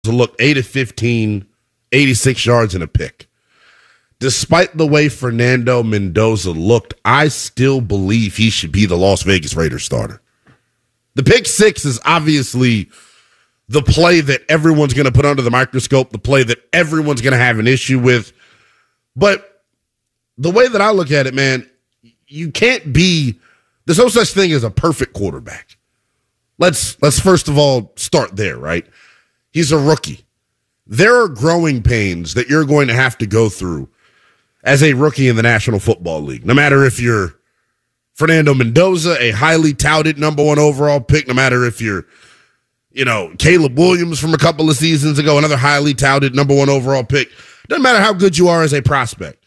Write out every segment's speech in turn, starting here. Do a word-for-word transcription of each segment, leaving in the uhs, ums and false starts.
looked eight of fifteen, eighty-six yards and a pick. Despite the way Fernando Mendoza looked, I still believe he should be the Las Vegas Raiders starter. The pick six is obviously the play that everyone's going to put under the microscope, the play that everyone's going to have an issue with. But the way that I look at it, man, you can't be – there's no such thing as a perfect quarterback. Let's let's first of all start there, right? He's a rookie. There are growing pains that you're going to have to go through as a rookie in the National Football League. No matter if you're Fernando Mendoza, a highly touted number one overall pick, no matter if you're, you know, Caleb Williams from a couple of seasons ago, another highly touted number one overall pick. Doesn't matter how good you are as a prospect.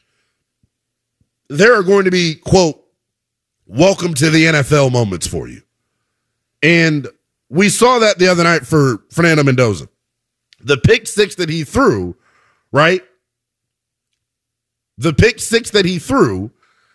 There are going to be, quote, welcome to the N F L moments for you. And we saw that the other night for Fernando Mendoza. The pick six that he threw, right? The pick six that he threw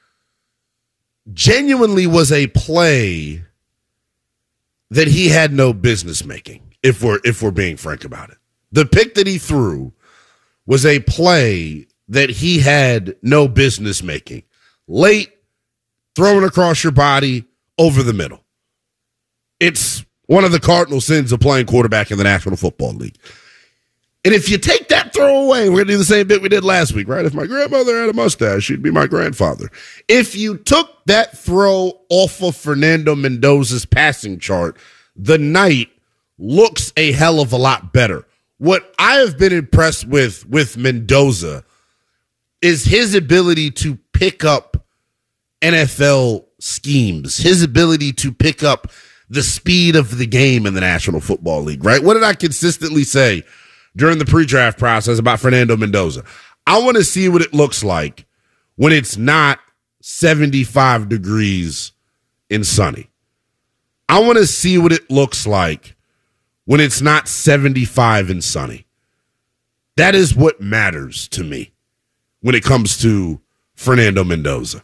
genuinely was a play that he had no business making, if we're if we're being frank about it. The pick that he threw was a play that he had no business making. Late, throwing across your body, over the middle. It's one of the cardinal sins of playing quarterback in the National Football League. And if you take that throw away, we're going to do the same bit we did last week, right? If my grandmother had a mustache, she'd be my grandfather. If you took that throw off of Fernando Mendoza's passing chart, the night looks a hell of a lot better. What I have been impressed with with Mendoza is his ability to pick up N F L schemes, his ability to pick up the speed of the game in the National Football League, right? What did I consistently say during the pre-draft process about Fernando Mendoza? I want to see what it looks like when it's not seventy-five degrees and sunny. I want to see what it looks like when it's not seventy-five and sunny. That is what matters to me when it comes to Fernando Mendoza.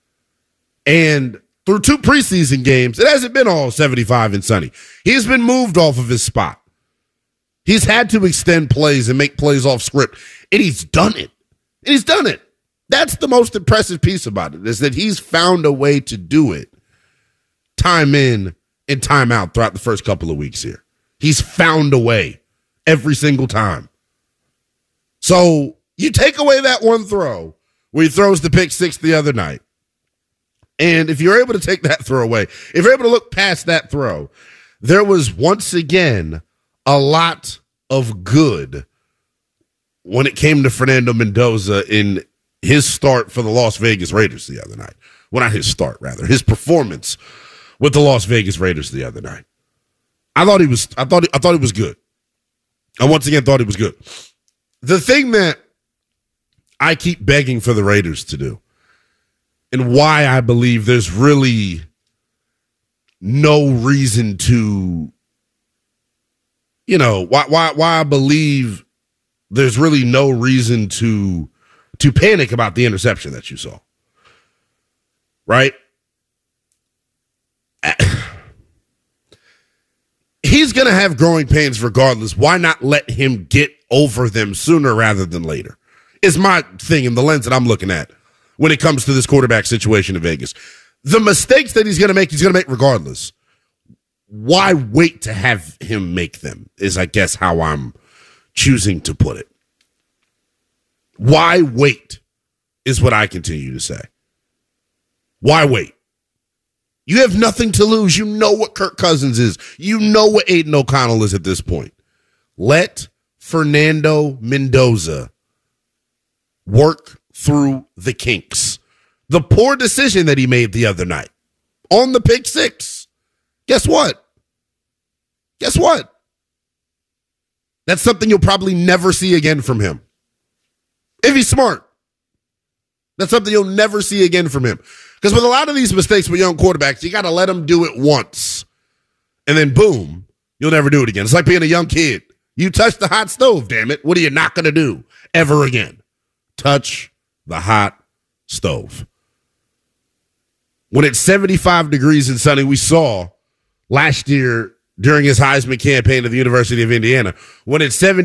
And through two preseason games, it hasn't been all seventy-five and sunny. He's been moved off of his spot. He's had to extend plays and make plays off script, and he's done it. And he's done it. That's the most impressive piece about it, is that he's found a way to do it time in and time out throughout the first couple of weeks here. He's found a way every single time. So you take away that one throw where he throws the pick six the other night, and if you're able to take that throw away, if you're able to look past that throw, there was once again a lot of good when it came to Fernando Mendoza in his start for the Las Vegas Raiders the other night. Well, not his start, rather. His performance with the Las Vegas Raiders the other night. I thought he was I thought I thought he was good. I once again thought he was good. The thing that I keep begging for the Raiders to do, and why I believe there's really no reason to, you know, why why why I believe there's really no reason to to panic about the interception that you saw. Right? He's going to have growing pains regardless. Why not let him get over them sooner rather than later? Is my thing in the lens that I'm looking at when it comes to this quarterback situation in Vegas. The mistakes that he's going to make, he's going to make regardless. Why wait to have him make them is, I guess, how I'm choosing to put it. Why wait is what I continue to say. Why wait? You have nothing to lose. You know what Kirk Cousins is. You know what Aiden O'Connell is at this point. Let Fernando Mendoza work through the kinks. The poor decision that he made the other night on the pick six. Guess what? Guess what? That's something you'll probably never see again from him. If he's smart. That's something you'll never see again from him. Because with a lot of these mistakes with young quarterbacks, you got to let them do it once. And then boom, you'll never do it again. It's like being a young kid. You touch the hot stove, damn it. What are you not going to do ever again? Touch the hot stove. When it's seventy-five degrees and sunny, we saw last year during his Heisman campaign at the University of Indiana. When it's seventy